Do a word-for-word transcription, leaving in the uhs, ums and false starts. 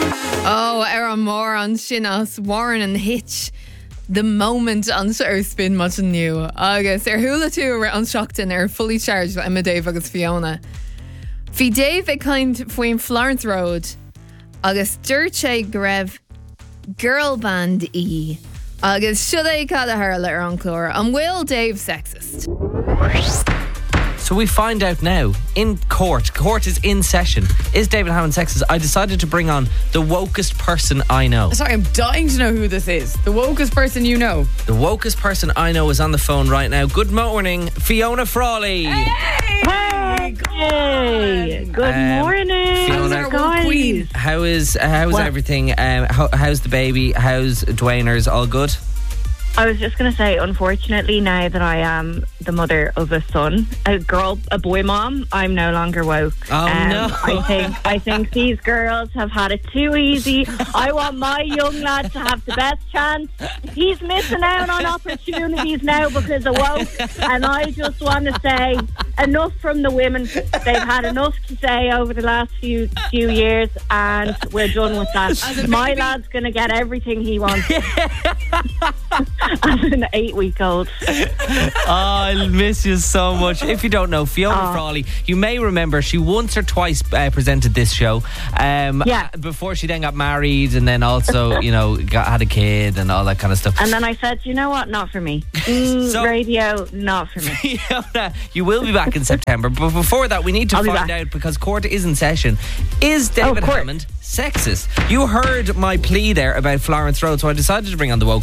Oh, ar an mór an sin as Warren and Hitch. The moment an ar spin much new. Agus ar thula tú ar an seachtain ar fully charged le Emma Dave agus Fiona. Bhí Dave ag kind faoin Florence Road agus dúirt sé go raibh girl band í. Agus siúd é cad a thurla ar an clór. An bhfuil Dave sexist? So we find out now in court. Court is in session. Is David Hammond sexist? I decided to bring on the wokest person I know. Sorry, I'm dying to know who this is. The wokest person you know. The wokest person I know is on the phone right now. Good morning, Fiona Frawley. Hey! Hey, hey. Good Um, morning. Fiona, How's our woke queen? How is how's What? everything? Um, how, how's the baby? How's Dwayner's? All good? I was just going to say, unfortunately, now that I am the mother of a son, a girl, a boy mom, I'm no longer woke. Oh, no. I think I think these girls have had it too easy. I want my young lad to have the best chance. He's missing out on opportunities now because of woke, and I just want to say, enough from the women. They've had enough to say over the last few few years, and we're done with that. My lad's going to get everything he wants. As an eight-week-old. Oh, I'll miss you so much. If you don't know, Fiona Oh. Frawley, you may remember she once or twice uh, presented this show. Um, Yeah. Before she then got married and then also, you know, got, had a kid and all that kind of stuff. And then I said, you know what, not for me. Mm, So- radio, not for me. Fiona, you will be back in September. But before that, we need to I'll be find back. out, because court is in session, is David court. Hammond sexist? You heard my plea there about Florence Road, so I decided to bring on the woke